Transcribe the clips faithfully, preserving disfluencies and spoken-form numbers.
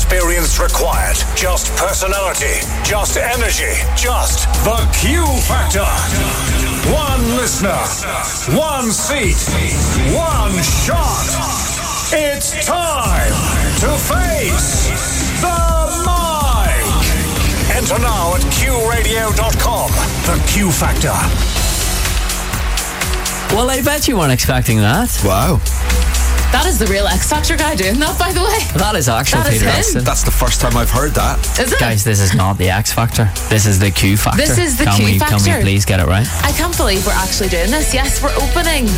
experience required. Just personality. Just energy. Just the Q Factor. One listener. One seat. One shot. It's time to face the mic. Enter now at q radio dot com. The Q Factor. Well, I bet you weren't expecting that. Wow. That is the real X Factor guy doing that, by the way. That is actually That is Peter him. Hudson. That's the first time I've heard that. Is it? Guys, this is not the X Factor. This is the Q Factor. This is the can Q we, Factor. Can we please get it right? I can't believe we're actually doing this. Yes, we're opening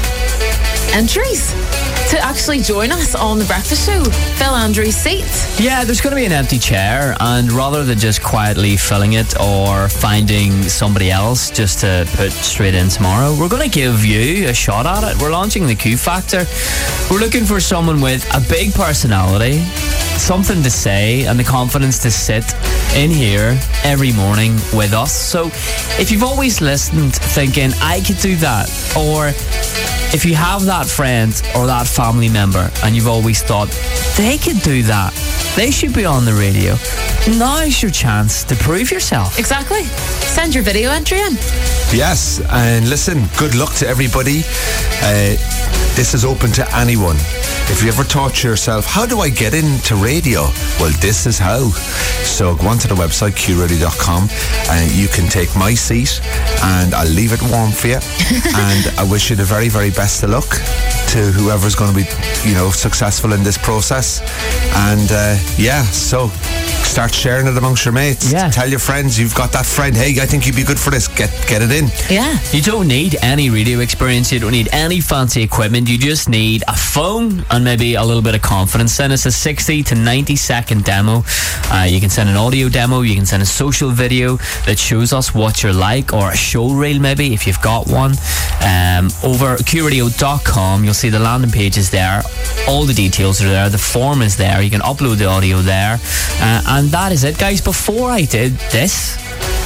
entries to actually join us on The Breakfast Show. Phil Andrews' seat. Yeah, there's going to be an empty chair, and rather than just quietly filling it or finding somebody else just to put straight in tomorrow, we're going to give you a shot at it. We're launching the Q Factor. We're looking for someone with a big personality, something to say, and the confidence to sit in here every morning with us. So if you've always listened thinking, I could do that, or if you have that friend or that family member and you've always thought, they could do that, they should be on the radio, now's your chance to prove yourself. Exactly. Send your video entry in. Yes, and listen, good luck to everybody. Uh, this is open to anyone. If you ever thought to yourself, how do I get into radio? Well, this is how. So go onto the website, q radio dot com, and you can take my seat, and I'll leave it warm for you. And I wish you the very, very best of luck to whoever's going to be, you know, successful in this process. And uh, yeah, so start sharing it amongst your mates. Yeah. Tell your friends you've got that friend. Hey, I think you'd be good for this. Get get it in. Yeah. You don't need any radio experience. You don't need any fancy equipment. You just need a phone and maybe a little bit of confidence. Send us a sixty to ninety second demo. Uh, you can send an audio demo. You can send a social video that shows us what you're like, or a show reel maybe if you've got one. Um, over q radio dot com, you'll see the landing page is there. All the details are there. The form is there. You can upload the audio there. Uh, and that is it, guys. Before I did this,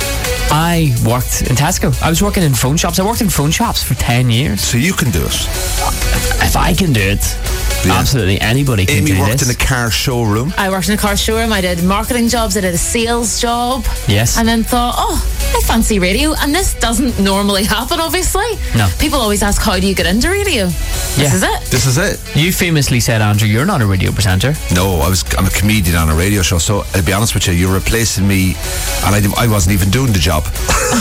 I worked in Tesco. I was working in phone shops. I worked in phone shops for ten years. So you can do it. If I can do it, Yeah. absolutely anybody can Amy do worked this. in a car showroom. I worked in a car showroom. I did marketing jobs. I did a sales job. Yes. And then thought, oh, I fancy radio. And this doesn't normally happen, obviously. No. People always ask, how do you get into radio? This Yeah. is it. This is it. You famously said, Andrew, you're not a radio presenter. No, I was. I'm a comedian on a radio show. So I'll be honest with you, you're replacing me, and I, I wasn't even doing the job.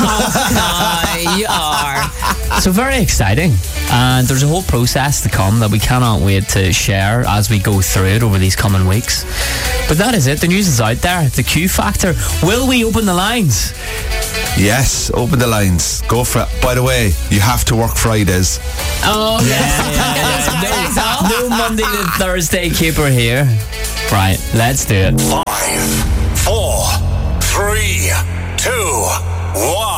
Oh, you are. So very exciting. And there's a whole process to come that we cannot wait to share as we go through it over these coming weeks. But that is it. The news is out there. The Q Factor. Will we open the lines? Yes, open the lines. Go for it. By the way, you have to work Fridays. Oh, No, no Monday to Thursday keeper here. Right, let's do it. Five, four, three, two, one.